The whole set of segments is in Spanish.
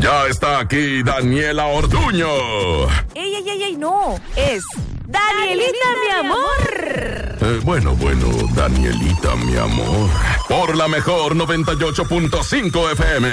Ya está aquí Daniela Ortuño. ¡Ey, no! Es Danielita, mi amor. Bueno, Danielita, mi amor. Por la mejor 98.5 FM.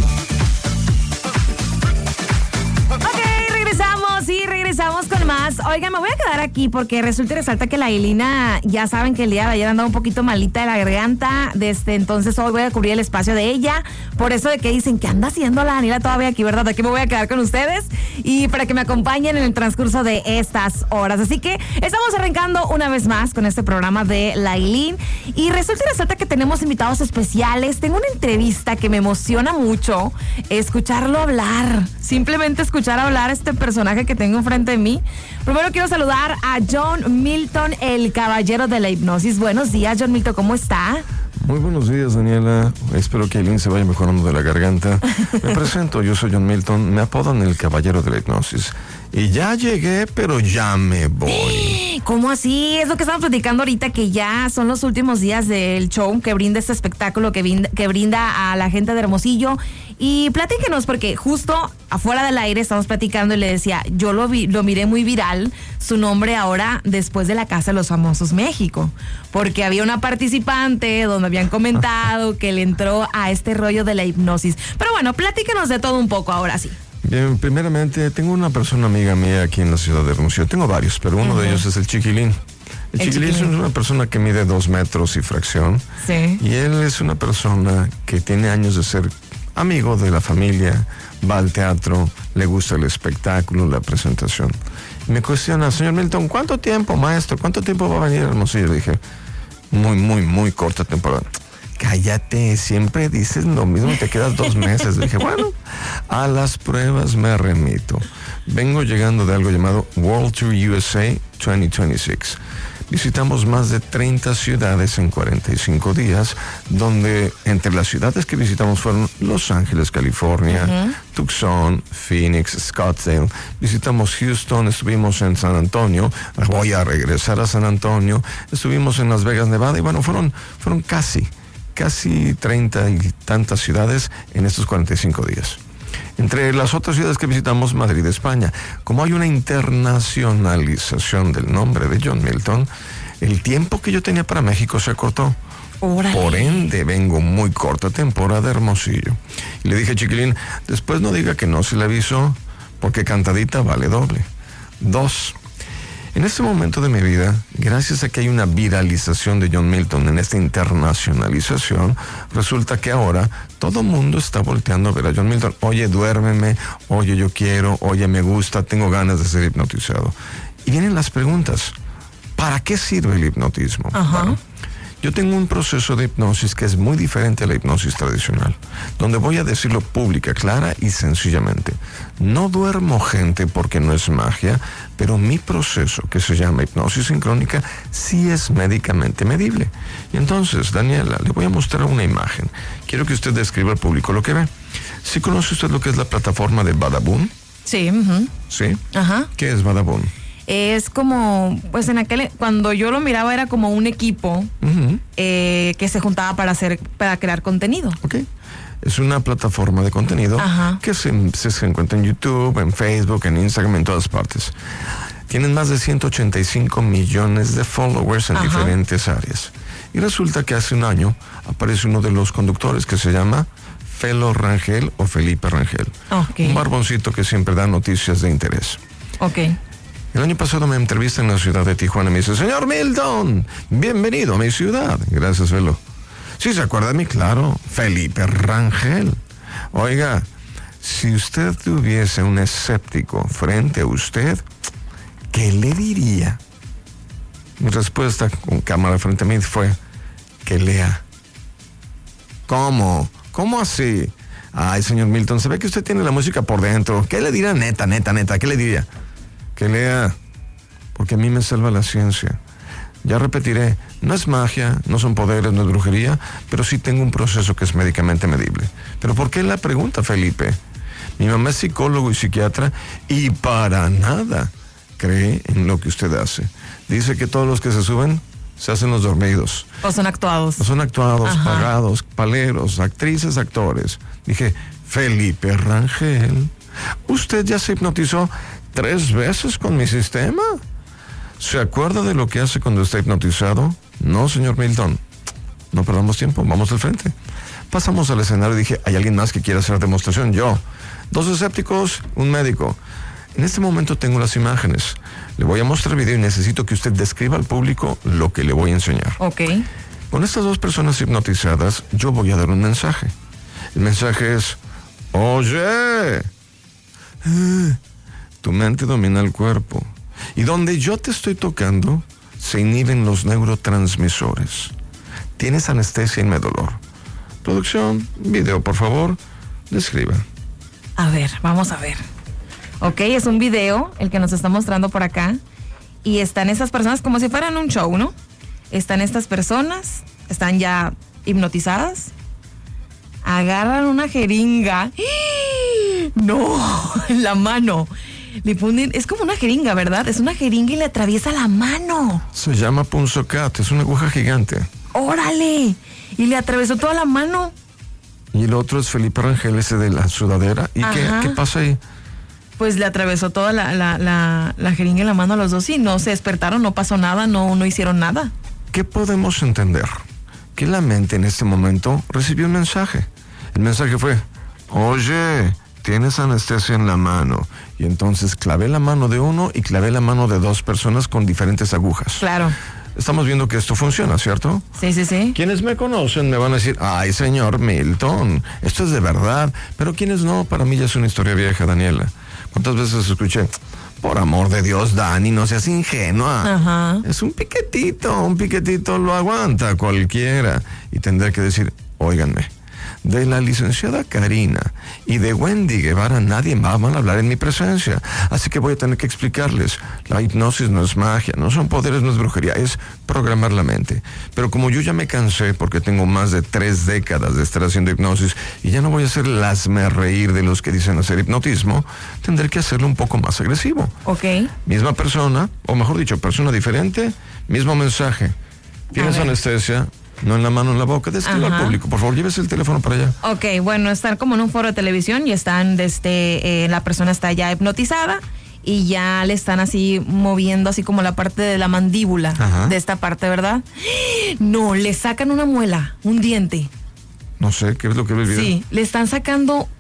Regresamos con más. Oigan, me voy a quedar aquí porque resulta y resalta que la Ailina, ya saben que el día de ayer andaba un poquito malita de la garganta. Entonces hoy voy a cubrir el espacio de ella. Por eso de que dicen, ¿qué anda haciendo la Daniela todavía aquí, verdad? Aquí me voy a quedar con ustedes y para que me acompañen en el transcurso de estas horas. Así que estamos arrancando una vez más con este programa de la Ailín. Y resulta y resalta que tenemos invitados especiales. Tengo una entrevista que me emociona mucho escucharlo hablar. Simplemente escuchar hablar a este personaje que tengo enfrente de mí. Primero quiero saludar a John Milton, el caballero de la hipnosis. Buenos días, John Milton, ¿cómo está? Muy buenos días, Daniela. Espero que Ailín se vaya mejorando de la garganta. Me presento, yo soy John Milton. Me apodan el caballero de la hipnosis. Y ya llegué, pero ya me voy. ¿Cómo así? Es lo que estamos platicando ahorita, que ya son los últimos días del show que brinda este espectáculo que brinda a la gente de Hermosillo. Y platíquenos, porque justo afuera del aire estamos platicando y le decía, yo lo miré muy viral, su nombre ahora después de la Casa de los Famosos México, porque había una participante donde habían comentado que le entró a este rollo de la hipnosis. Pero bueno, platíquenos de todo un poco ahora sí. Bien, primeramente, tengo una persona amiga mía aquí en la ciudad de Hermosillo. Tengo varios, pero uno de ellos es el Chiquilín. El Chiquilín es una persona que mide 2 metros y fracción. Sí. Y él es una persona que tiene años de ser amigo de la familia, va al teatro, le gusta el espectáculo, la presentación. Y me cuestiona, señor Milton, ¿cuánto tiempo, maestro? ¿Cuánto tiempo va a venir a Hermosillo? Le dije, muy corta temporada. Cállate, siempre dices lo mismo, te quedas 2 meses. Le dije, bueno, a las pruebas me remito. Vengo llegando de algo llamado World Tour USA 2026. Visitamos más de 30 ciudades en 45 días, donde entre las ciudades que visitamos fueron Los Ángeles, California, Tucson, Phoenix, Scottsdale. Visitamos Houston, estuvimos en San Antonio, voy a regresar a San Antonio, estuvimos en Las Vegas, Nevada, y bueno, fueron casi 30 y tantas ciudades en estos 45 días. Entre las otras ciudades que visitamos, Madrid, España. Como hay una internacionalización del nombre de John Milton, el tiempo que yo tenía para México se acortó. ¡Órale! Por ende, vengo muy corta temporada de Hermosillo. Y le dije, Chiquilín, después no diga que no se le avisó, porque cantadita vale doble. 2. En este momento de mi vida, gracias a que hay una viralización de John Milton en esta internacionalización, resulta que ahora todo mundo está volteando a ver a John Milton. Oye, duérmeme, oye, yo quiero, oye, me gusta, tengo ganas de ser hipnotizado. Y vienen las preguntas. ¿Para qué sirve el hipnotismo? Bueno, yo tengo un proceso de hipnosis que es muy diferente a la hipnosis tradicional, donde voy a decirlo pública, clara y sencillamente. No duermo gente porque no es magia, pero mi proceso, que se llama hipnosis sincrónica, sí es médicamente medible. Y entonces, Daniela, le voy a mostrar una imagen. Quiero que usted describa al público lo que ve. ¿Sí conoce usted lo que es la plataforma de Badaboom? Sí. ¿Sí? Ajá. ¿Qué es Badaboom? Es como, pues cuando yo lo miraba era como un equipo que se juntaba para crear contenido. Ok. Es una plataforma de contenido que se encuentra en YouTube, en Facebook, en Instagram, en todas partes. Tienen más de 185 millones de followers en diferentes áreas. Y resulta que hace un año aparece uno de los conductores que se llama Felo Rangel o Felipe Rangel. Okay. Un barboncito que siempre da noticias de interés. Ok. El año pasado me entrevista en la ciudad de Tijuana y me dice, señor Milton, bienvenido a mi ciudad. Gracias, Felo. Sí, ¿se acuerda de mí? Claro, Felipe Rangel. Oiga, si usted tuviese un escéptico frente a usted, ¿qué le diría? Mi respuesta con cámara frente a mí fue, que lea. ¿Cómo? ¿Cómo así? Ay, señor Milton, se ve que usted tiene la música por dentro. ¿Qué le dirá? Neta, ¿qué le diría? Que lea, porque a mí me salva la ciencia. Ya repetiré, no es magia, no son poderes, no es brujería, pero sí tengo un proceso que es médicamente medible. ¿Pero por qué la pregunta, Felipe? Mi mamá es psicólogo y psiquiatra y para nada cree en lo que usted hace. Dice que todos los que se suben se hacen los dormidos. O son actuados. O son actuados, Ajá. pagados, paleros, actrices, actores. Dije, Felipe Rangel, ¿usted ya se hipnotizó 3 veces con mi sistema? ¿Se acuerda de lo que hace cuando está hipnotizado? No, señor Milton. No perdamos tiempo, vamos al frente. Pasamos al escenario y dije, ¿hay alguien más que quiera hacer demostración? Yo. 2 escépticos, un médico. En este momento tengo las imágenes. Le voy a mostrar el video y necesito que usted describa al público lo que le voy a enseñar. Ok. Con estas 2 personas hipnotizadas, yo voy a dar un mensaje. El mensaje es, oye, tu mente domina el cuerpo. Y donde yo te estoy tocando, se inhiben los neurotransmisores. Tienes anestesia y me dolor. Producción, video, por favor, describa. A ver, vamos a ver. Ok, es un video el que nos está mostrando por acá. Y están estas personas como si fueran un show, ¿no? Están estas personas, están ya hipnotizadas. Agarran una jeringa. No, en la mano. Le ponen, es como una jeringa, ¿verdad? Es una jeringa y le atraviesa la mano. Se llama punzocat, es una aguja gigante. ¡Órale! Y le atravesó toda la mano. Y el otro es Felipe Rangel, ese de la sudadera. ¿Y qué pasa ahí? Pues le atravesó toda la jeringa en la mano a los dos y no se despertaron, no pasó nada, no hicieron nada. ¿Qué podemos entender? Que la mente en este momento recibió un mensaje. El mensaje fue, oye, tienes anestesia en la mano. Y entonces clavé la mano de uno y clavé la mano de 2 personas con diferentes agujas. Claro. Estamos viendo que esto funciona, ¿cierto? Sí, sí, sí. Quienes me conocen me van a decir, ay, señor Milton, esto es de verdad. Pero quienes no, para mí ya es una historia vieja, Daniela. ¿Cuántas veces escuché? Por amor de Dios, Dani, no seas ingenua. Ajá. Es un piquetito lo aguanta cualquiera. Y tendré que decir, óiganme, de la licenciada Karina y de Wendy Guevara nadie más van a hablar en mi presencia. Así que voy a tener que explicarles, la hipnosis no es magia, no son poderes, no es brujería, es programar la mente. Pero como yo ya me cansé porque tengo más de 3 décadas de estar haciendo hipnosis y ya no voy a hacer hazme reír de los que dicen hacer hipnotismo, tendré que hacerlo un poco más agresivo. Ok. Misma persona, o mejor dicho, persona diferente, mismo mensaje. Tienes anestesia, no en la mano, en la boca. Describa al público, por favor, llévese el teléfono para allá. Ok, bueno, están como en un foro de televisión y están, la persona está ya hipnotizada y ya le están así moviendo así como la parte de la mandíbula. Ajá. De esta parte, ¿verdad? No, le sacan una muela, un diente. No sé, ¿qué es lo que ve el video? Sí, le están sacando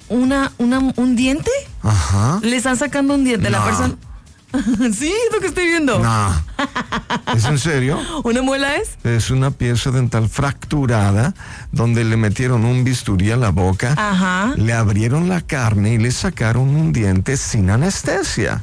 un diente. Ajá. Le están sacando un diente. No. La persona... Sí, es lo que estoy viendo. No. ¿Es en serio? ¿Una muela es? Es una pieza dental fracturada donde le metieron un bisturí a la boca. Ajá. Le abrieron la carne y le sacaron un diente sin anestesia.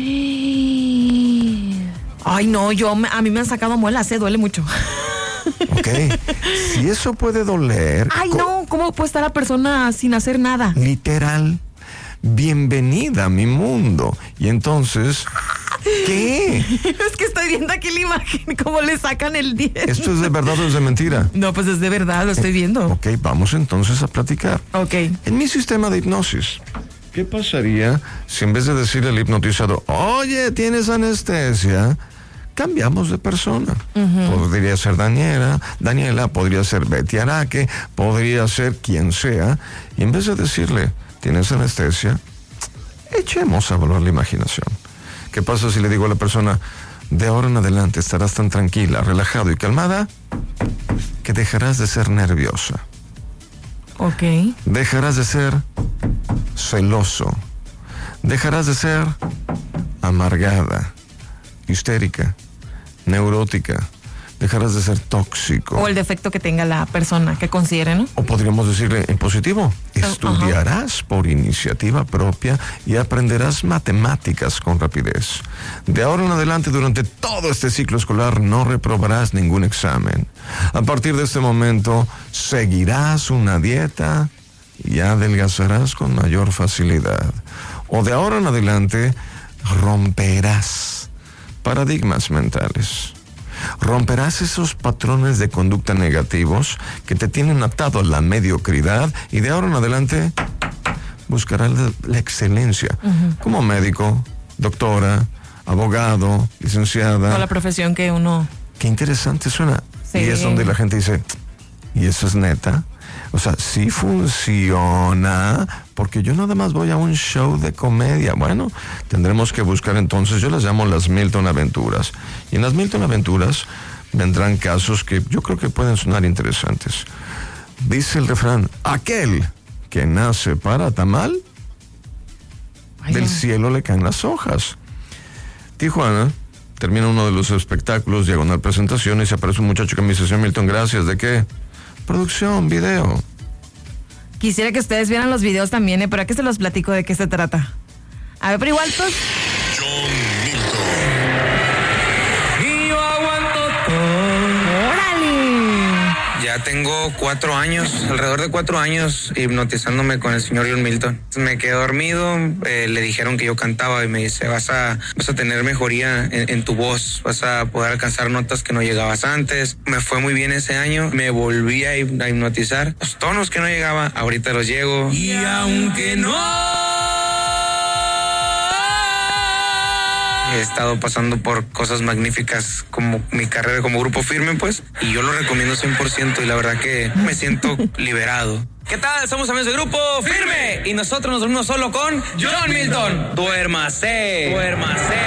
Ay, no, a mí me han sacado muelas, duele mucho. Ok. Si eso puede doler. Ay, no, ¿cómo puede estar la persona sin hacer nada? Literal. Bienvenida a mi mundo. Y entonces, ¿qué? Es que estoy viendo aquí la imagen, cómo le sacan el diente. ¿Esto es de verdad o es de mentira? No, pues es de verdad, lo estoy viendo. Ok, vamos entonces a platicar. Ok. En mi sistema de hipnosis, ¿qué pasaría si en vez de decirle al hipnotizado, oye, tienes anestesia, cambiamos de persona? Podría ser Daniela, podría ser Betty Araque, podría ser quien sea, y en vez de decirle, tienes anestesia, echemos a volar la imaginación. ¿Qué pasa si le digo a la persona, de ahora en adelante estarás tan tranquila, relajado y calmada, que dejarás de ser nerviosa? Ok. Dejarás de ser celoso. Dejarás de ser amargada, histérica, neurótica. Dejarás de ser tóxico. O el defecto que tenga la persona que considere, ¿no? O podríamos decirle en positivo, estudiarás por iniciativa propia y aprenderás matemáticas con rapidez. De ahora en adelante, durante todo este ciclo escolar, no reprobarás ningún examen. A partir de este momento, seguirás una dieta y adelgazarás con mayor facilidad. O de ahora en adelante, romperás paradigmas mentales. Romperás esos patrones de conducta negativos que te tienen atado a la mediocridad y de ahora en adelante buscarás la excelencia como médico, doctora, abogado, licenciada. O la profesión que uno qué interesante suena. Sí. Y es donde la gente dice, ¿y eso es neta? O sea, sí funciona, porque yo nada más voy a un show de comedia. Bueno, tendremos que buscar entonces, yo las llamo las Milton Aventuras. Y en las Milton Aventuras vendrán casos que yo creo que pueden sonar interesantes. Dice el refrán, aquel que nace para tamal, del cielo le caen las hojas. Tijuana, termina uno de los espectáculos, diagonal presentación, y se aparece un muchacho que me dice, señor Milton, gracias, ¿de qué? Producción, video. Quisiera que ustedes vieran los videos también, pero aquí se los platico de qué se trata. A ver, pero igual pues... John Milton. Y yo aguanto todo. ¡Órale! Ya tengo 4 años, alrededor de 4 años, hipnotizándome con el señor John Milton. Me quedé dormido, le dijeron que yo cantaba y me dice, vas a tener mejoría en tu voz, vas a poder alcanzar notas que no llegabas antes. Me fue muy bien ese año, me volví a hipnotizar. Los tonos que no llegaba, ahorita los llego. Y aunque no... He estado pasando por cosas magníficas como mi carrera como Grupo Firme, pues, y yo lo recomiendo 100% y la verdad que me siento liberado. ¿Qué tal? Somos amigos de Grupo Firme y nosotros nos dormimos solo con John Milton. Duérmase. Duérmase.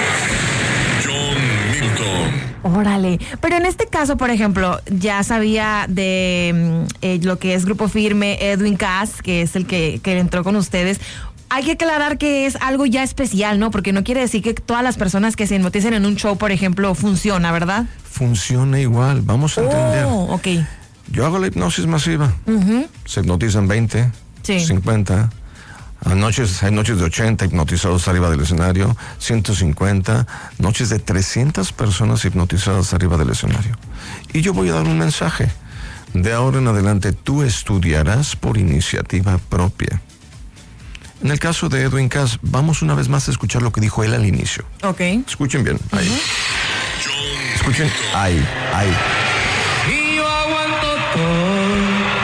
John Milton. Órale, pero en este caso, por ejemplo, ya sabía de lo que es Grupo Firme, Edwin Cass, que es el que entró con ustedes. Hay que aclarar que es algo ya especial, ¿no? Porque no quiere decir que todas las personas que se hipnoticen en un show, por ejemplo, funciona, ¿verdad? Funciona igual, vamos a entender. Oh, ok. Yo hago la hipnosis masiva. Se hipnotizan 20, Sí. 50. Hay noches de 80 hipnotizados arriba del escenario, 150, noches de 300 personas hipnotizadas arriba del escenario. Y yo voy a dar un mensaje. De ahora en adelante tú estudiarás por iniciativa propia. En el caso de Edwin Cass, vamos una vez más a escuchar lo que dijo él al inicio. Ok. Escuchen bien, ahí. Escuchen, ahí. Y yo aguanto todo.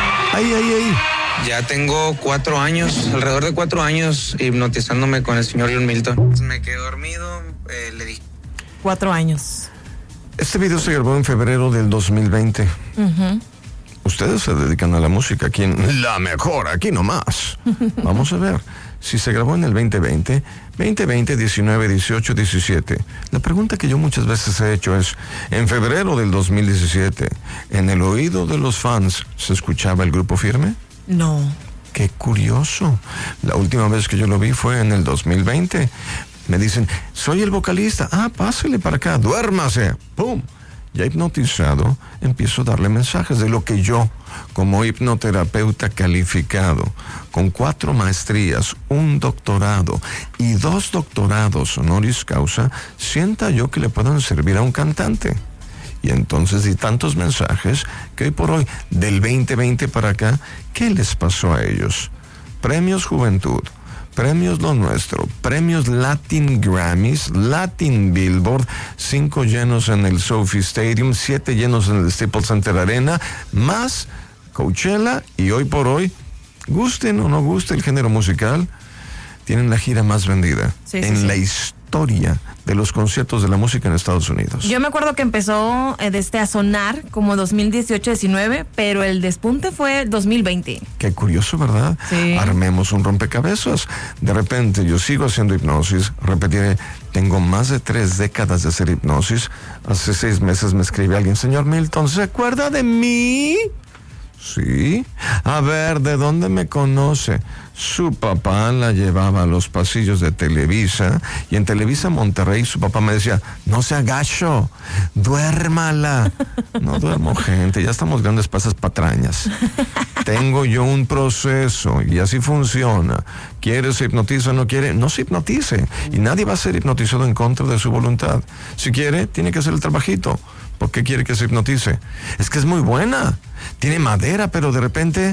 Ahí. Ya tengo 4 años, alrededor de 4 años, hipnotizándome con el señor John Milton. Me quedé dormido, le dije. 4 años. Este video se grabó en febrero del 2020. Ustedes se dedican a la música aquí en La Mejor, aquí nomás. Vamos a ver, si se grabó en el 2020, 19, 18, 17. La pregunta que yo muchas veces he hecho es, en febrero del 2017, ¿en el oído de los fans se escuchaba el Grupo Firme? No. Qué curioso. La última vez que yo lo vi fue en el 2020. Me dicen, soy el vocalista. Ah, pásele para acá, duérmase. ¡Pum! Ya hipnotizado, empiezo a darle mensajes de lo que yo, como hipnoterapeuta calificado, con 4 maestrías, 1 doctorado y 2 doctorados honoris causa, sienta yo que le puedan servir a un cantante. Y entonces di tantos mensajes que hoy por hoy, del 2020 para acá, ¿qué les pasó a ellos? Premios Juventud, Premios Lo Nuestro, Premios Latin Grammys, Latin Billboard, 5 llenos en el SoFi Stadium, 7 llenos en el Staples Center Arena, más Coachella, y hoy por hoy, gusten o no guste el género musical, tienen la gira más vendida en la historia de los conciertos de la música en Estados Unidos. Yo me acuerdo que empezó a sonar como 2018-19, pero el despunte fue 2020. Qué curioso, ¿verdad? Sí. Armemos un rompecabezas. De repente yo sigo haciendo hipnosis, repetiré, tengo más de 3 décadas de hacer hipnosis. Hace 6 meses me escribe alguien, señor Milton, ¿se acuerda de mí? Sí. A ver, ¿de dónde me conoce? Su papá la llevaba a los pasillos de Televisa, y en Televisa Monterrey su papá me decía, no sea gacho, duérmala. No duermo, gente, ya estamos grandes para esas patrañas. Tengo yo un proceso y así funciona. ¿Quiere se hipnotiza o no quiere? No se hipnotice, y nadie va a ser hipnotizado en contra de su voluntad. Si quiere, tiene que hacer el trabajito. ¿Por qué quiere que se hipnotice? Es que es muy buena, tiene madera, pero de repente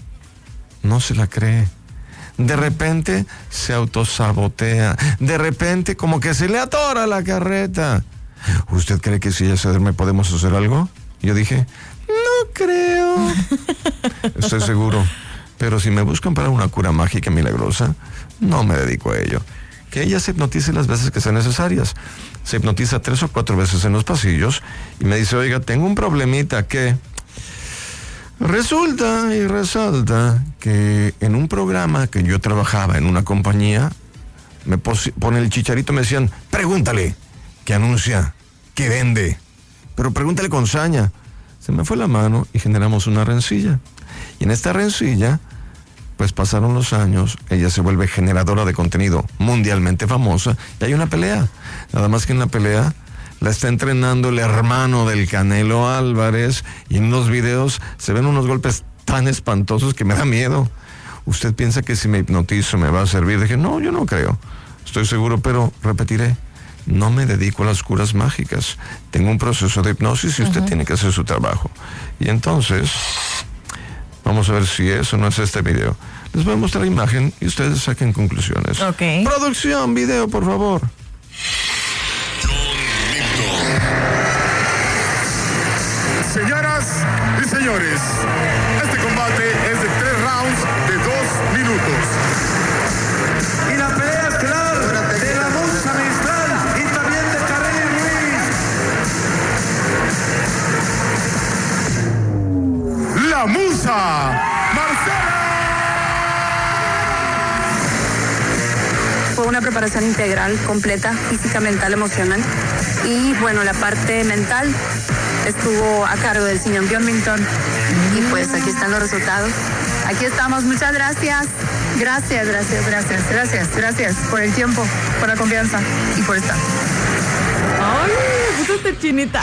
no se la cree. De repente se autosabotea. De repente como que se le atora la carreta. ¿Usted cree que si ella se duerme podemos hacer algo? Yo dije, no creo. Estoy seguro. Pero si me buscan para una cura mágica milagrosa, no me dedico a ello. que ella se hipnotice las veces que sean necesarias. Se hipnotiza 3 o 4 veces en los pasillos y me dice, oiga, tengo un problemita que... Resulta y resalta que en un programa que yo trabajaba en una compañía, me pone el chicharito, me decían, pregúntale, ¿qué anuncia? ¿Qué vende? Pero pregúntale con saña. Se me fue la mano y generamos una rencilla. Y en esta rencilla, pues pasaron los años, ella se vuelve generadora de contenido mundialmente famosa y hay una pelea. Nada más que en la pelea la está entrenando el hermano del Canelo Álvarez y en los videos se ven unos golpes tan espantosos que me da miedo. ¿Usted piensa que si me hipnotizo me va a servir? Dije, no, yo no creo. Estoy seguro, pero repetiré. No me dedico a las curas mágicas. Tengo un proceso de hipnosis y usted tiene que hacer su trabajo. Y entonces, vamos a ver si eso no es este video. Les voy a mostrar la imagen y ustedes saquen conclusiones. Ok. Producción, video, por favor. Señoras y señores, este combate es de 3 rounds de 2 minutos. Y la pelea estelar de la Musa Mistral y también de Kareli Ruiz. La Musa, Marcela. Fue una preparación integral, completa, física, mental, emocional. Y bueno, la parte mental estuvo a cargo del señor John Milton. Y pues aquí están los resultados. Aquí estamos, muchas gracias. Gracias por el tiempo, por la confianza y por estar. Ay, me pusiste chinita.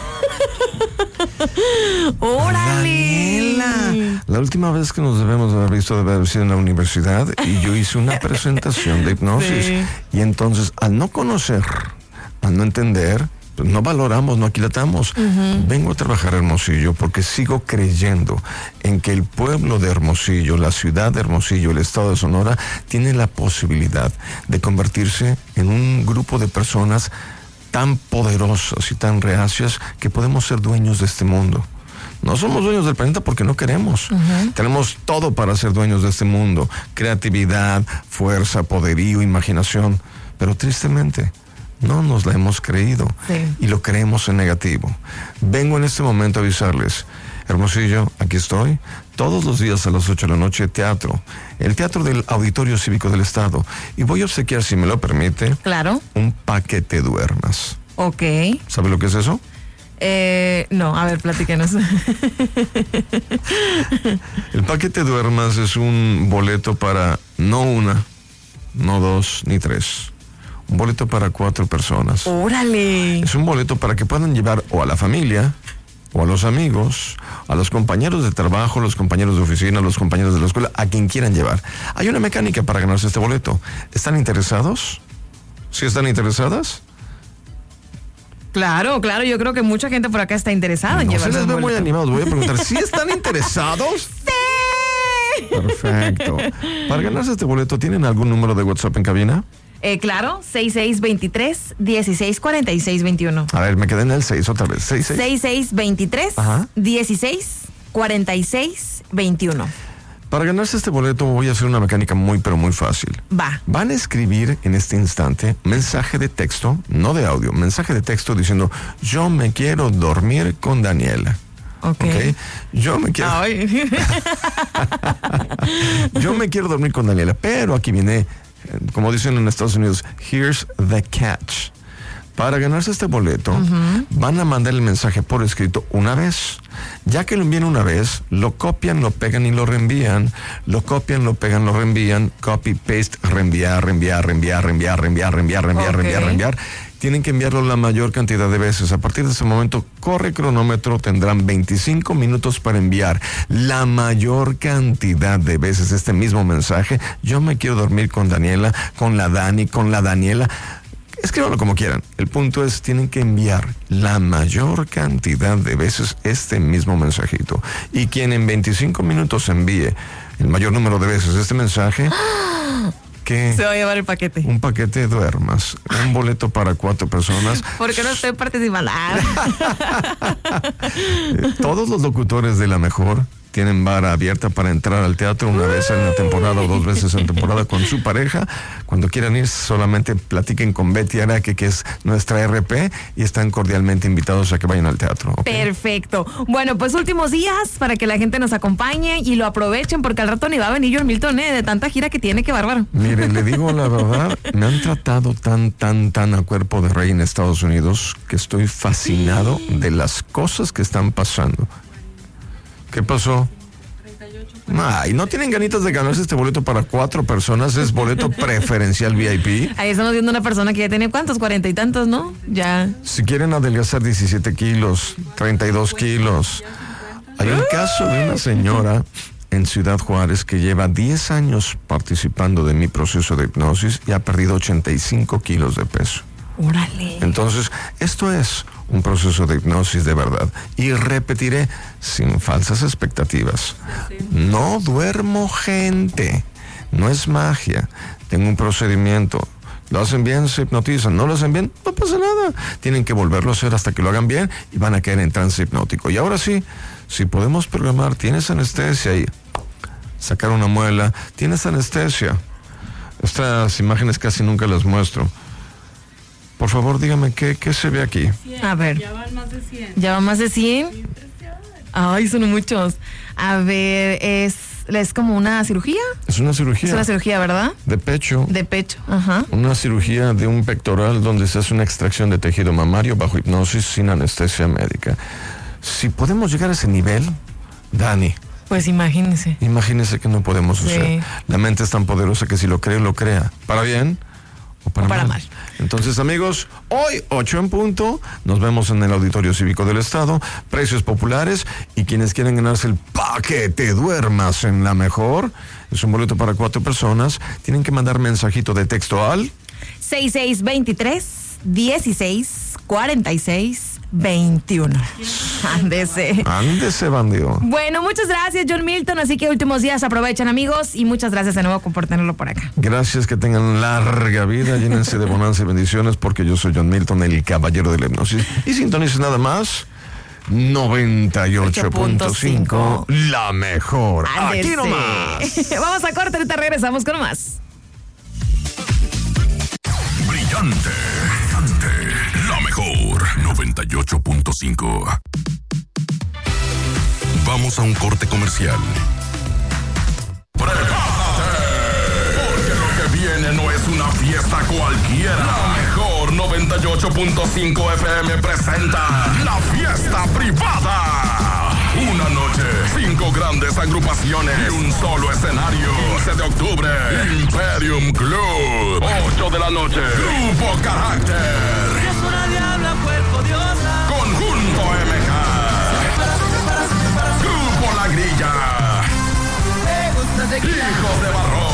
¡Órale! Daniela, la última vez que nos debemos haber visto debe haber sido en la universidad y yo hice una presentación de hipnosis. Sí. Y entonces, al no conocer, al no entender, pues no valoramos, no aquilatamos. Vengo a trabajar a Hermosillo porque sigo creyendo en que el pueblo de Hermosillo, la ciudad de Hermosillo, el estado de Sonora, tiene la posibilidad de convertirse en un grupo de personas tan poderosas y tan reacias que podemos ser dueños de este mundo. No somos dueños del planeta porque no queremos. Tenemos todo para ser dueños de este mundo. Creatividad, fuerza, poderío, imaginación. Pero tristemente, no nos la hemos creído. Sí. Y lo creemos en negativo. Vengo en este momento a avisarles. Hermosillo, aquí estoy. Todos los días a las 8 de la noche, teatro. El teatro del Auditorio Cívico del Estado. Y voy a obsequiar, si me lo permite, Claro. un paquete duermas. Ok. ¿Sabe lo que es eso? No, a ver, platíquenos. El paquete duermas es un boleto para no una, no 2, ni 3. Un boleto para 4 personas. ¡Órale! Es un boleto para que puedan llevar o a la familia, o a los amigos, a los compañeros de trabajo, los compañeros de oficina, los compañeros de la escuela, a quien quieran llevar. Hay una mecánica para ganarse este boleto. ¿Están interesados? ¿Sí están interesadas? Claro, yo creo que mucha gente por acá está interesada en No se llevarse les un ve muy boleto. animados. Voy a preguntar, ¿sí están interesados? ¡Sí! Perfecto. Para ganarse este boleto, ¿tienen algún número de WhatsApp en cabina? Claro, 6623-164621. A ver, me quedé en el 6 otra vez. 66. Ajá. 6623-164621. Para ganarse este boleto voy a hacer una mecánica muy, pero muy fácil. Va. Van a escribir en este instante mensaje de texto, no de audio, mensaje de texto diciendo, yo me quiero dormir con Daniela. Ok. Yo me quiero... Ay. Yo me quiero dormir con Daniela, pero aquí viene, como dicen en Estados Unidos, here's the catch. Para ganarse este boleto, van a mandar el mensaje por escrito una vez. Ya que lo envían una vez, lo copian, lo pegan y lo reenvían. Lo copian, lo pegan, lo reenvían. Copy, paste, reenviar. Tienen que enviarlo la mayor cantidad de veces. A partir de ese momento, corre cronómetro, tendrán 25 minutos para enviar la mayor cantidad de veces este mismo mensaje. Yo me quiero dormir con Daniela, con la Dani, con la Daniela. Escríbanlo como quieran. El punto es, tienen que enviar la mayor cantidad de veces este mismo mensajito. Y quien en 25 minutos envíe el mayor número de veces este mensaje, que Se va a llevar el paquete. un paquete de duermas, un boleto para 4 personas. Porque no estoy participando. Todos los locutores de La Mejor tienen vara abierta para entrar al teatro una vez en la temporada o 2 veces en temporada con su pareja. Cuando quieran ir, solamente platiquen con Betty Araque, que es nuestra RP, y están cordialmente invitados a que vayan al teatro. ¿Okay? Perfecto. Bueno, pues últimos días para que la gente nos acompañe y lo aprovechen, porque al rato ni va a venir John Milton, de tanta gira que tiene, qué bárbaro. Mire, le digo la verdad, me han tratado tan a cuerpo de rey en Estados Unidos que estoy fascinado de las cosas que están pasando. ¿Qué pasó? Ay, ¿no tienen ganitas de ganarse este boleto para 4 personas? Es boleto preferencial VIP. Ahí estamos viendo una persona que ya tiene, ¿cuántos? 40 y tantos, ¿no? Ya. Si quieren adelgazar 17 kilos, 32 kilos. Hay un caso de una señora en Ciudad Juárez que lleva 10 años participando de mi proceso de hipnosis y ha perdido 85 kilos de peso. Órale. Entonces, esto es un proceso de hipnosis de verdad. Y repetiré, sin falsas expectativas. No duermo, gente. No es magia. Tengo un procedimiento. Lo hacen bien, se hipnotizan. No lo hacen bien, no pasa nada. Tienen que volverlo a hacer hasta que lo hagan bien y van a caer en trance hipnótico. Y ahora sí, si podemos programar, tienes anestesia y sacar una muela, tienes anestesia. Estas imágenes casi nunca las muestro. Por favor, dígame, ¿qué se ve aquí? 100. A ver. Ya van más de 100. ¿Ya van más de 100? Ay, son muchos. A ver, ¿es como una cirugía? Es una cirugía. Es una cirugía, ¿verdad? De pecho. De pecho, ajá. Una cirugía de un pectoral donde se hace una extracción de tejido mamario bajo hipnosis sin anestesia médica. Si podemos llegar a ese nivel, Dani. Pues imagínese. Imagínese que no podemos hacer. Sí. La mente es tan poderosa que si lo cree, lo crea. ¿Para bien? O para mal. Entonces, amigos, hoy 8 en punto, nos vemos en el Auditorio Cívico del Estado, precios populares, y quienes quieren ganarse el paquete duermas en la mejor, es un boleto para 4 personas, tienen que mandar mensajito de texto al 6623-1646-21. Ándese, bandido. Bueno, muchas gracias, John Milton. Así que últimos días aprovechan, amigos, y muchas gracias de nuevo por tenerlo por acá. Gracias, que tengan larga vida, llénense de bonanza y bendiciones, porque yo soy John Milton, el caballero de la hipnosis. Y sintonicen nada más 98.5, la mejor. Ándese. Aquí nomás. Vamos a corte, ahorita regresamos con más. Brillante, la mejor 98.5. Vamos a un corte comercial. ¡Prepárate! Porque lo que viene no es una fiesta cualquiera. La mejor 98.5 FM presenta la fiesta privada. Una noche, 5 grandes agrupaciones y un solo escenario. 15 de octubre, Imperium Club. 8 de la noche, Grupo Carácter. Es una diabla, cuerpo diosa. Conjunto MK. Grupo La Grilla. Hijos de Barro.